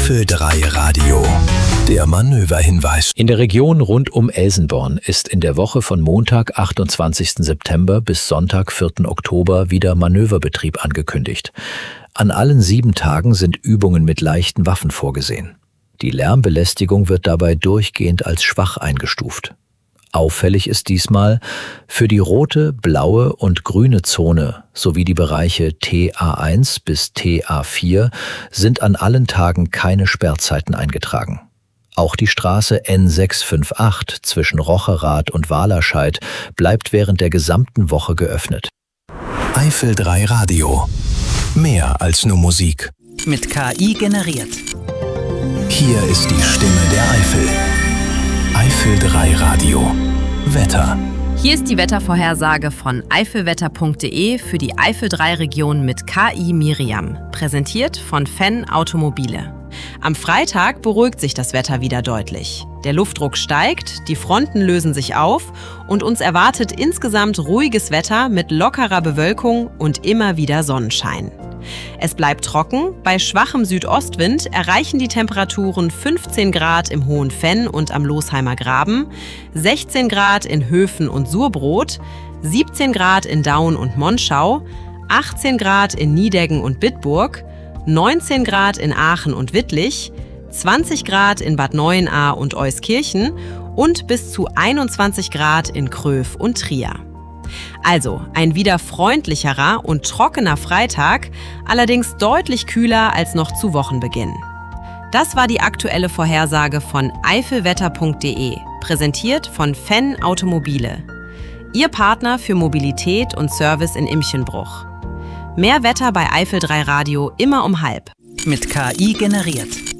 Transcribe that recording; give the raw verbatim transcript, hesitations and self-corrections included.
Eifel drei Radio. Der Manöverhinweis. In der Region rund um Elsenborn ist in der Woche von Montag, achtundzwanzigsten September bis Sonntag, vierten Oktober wieder Manöverbetrieb angekündigt. An allen sieben Tagen sind Übungen mit leichten Waffen vorgesehen. Die Lärmbelästigung wird dabei durchgehend als schwach eingestuft. Auffällig ist diesmal, für die rote, blaue und grüne Zone sowie die Bereiche T A eins bis T A vier sind an allen Tagen keine Sperrzeiten eingetragen. Auch die Straße N sechs fünf acht zwischen Rocherath und Wahlerscheid bleibt während der gesamten Woche geöffnet. Eifel drei Radio. Mehr als nur Musik. Mit K I generiert. Hier ist die Stimme der Eifel. Eifel drei Radio. Wetter. Hier ist die Wettervorhersage von eifelwetter punkt de für die Eifel drei Region mit K I Miriam. Präsentiert von Fenn Automobile. Am Freitag beruhigt sich das Wetter wieder deutlich. Der Luftdruck steigt, die Fronten lösen sich auf und uns erwartet insgesamt ruhiges Wetter mit lockerer Bewölkung und immer wieder Sonnenschein. Es bleibt trocken, bei schwachem Südostwind erreichen die Temperaturen fünfzehn Grad im Hohen Fenn und am Losheimer Graben, sechzehn Grad in Höfen und Surbrot, siebzehn Grad in Daun und Monschau, achtzehn Grad in Niedeggen und Bitburg, neunzehn Grad in Aachen und Wittlich, zwanzig Grad in Bad Neuenahr und Euskirchen und bis zu einundzwanzig Grad in Kröv und Trier. Also ein wieder freundlicherer und trockener Freitag, allerdings deutlich kühler als noch zu Wochenbeginn. Das war die aktuelle Vorhersage von eifelwetter punkt de, präsentiert von Fenn Automobile. Ihr Partner für Mobilität und Service in Imchenbruch. Mehr Wetter bei Eifel drei Radio immer um halb. Mit K I generiert.